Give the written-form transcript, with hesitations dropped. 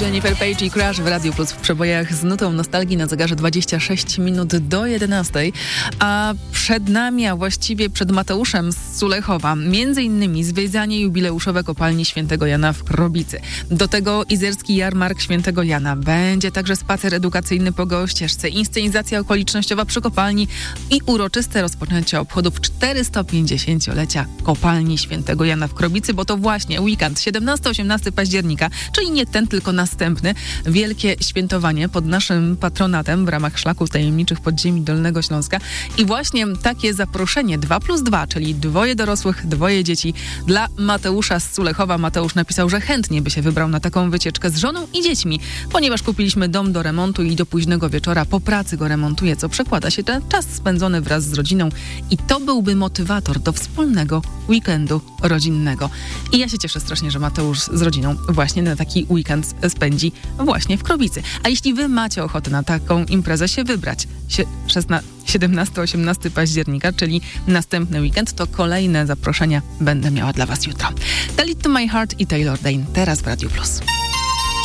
Jennifer Page i Crash w Radiu Plus w przebojach z nutą nostalgii na zegarze 26 minut do 11. A przed nami, a właściwie przed Mateuszem z Sulechowa, między innymi zwiedzanie jubileuszowe kopalni Świętego Jana w Krobicy. Do tego izerski jarmark Świętego Jana. Będzie także spacer edukacyjny po Gołościeżce, inscenizacja okolicznościowa przy kopalni i uroczyste rozpoczęcie obchodów 450-lecia kopalni Świętego Jana w Krobicy, bo to właśnie weekend 17-18 października, czyli nie ten, tylko następny. Wielkie świętowanie pod naszym patronatem w ramach Szlaku Tajemniczych Podziemi Dolnego Śląska. I właśnie takie zaproszenie 2+2, czyli 2 dorosłych, 2 dzieci dla Mateusza z Sulechowa. Mateusz napisał, że chętnie by się wybrał na taką wycieczkę z żoną i dziećmi, ponieważ kupiliśmy dom do remontu i do późnego wieczora po pracy go remontuje, co przekłada się na czas spędzony wraz z rodziną i to byłby motywator do wspólnego weekendu rodzinnego. I ja się cieszę strasznie, że Mateusz z rodziną właśnie na taki weekend spędzi właśnie w Krobicy. A jeśli wy macie ochotę na taką imprezę się wybrać, 17-18 października, czyli następny weekend, to kolejne zaproszenia będę miała dla was jutro. Tell It To My Heart i Taylor Dayne teraz w Radiu Plus.